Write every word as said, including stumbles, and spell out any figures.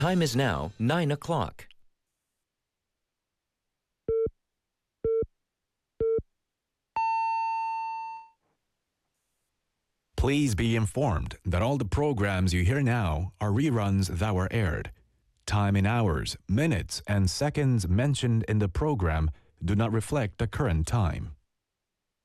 Time is now nine o'clock. Please be informed that all the programs you hear now are reruns that were aired. Time in hours, minutes, and seconds mentioned in the program do not reflect the current time.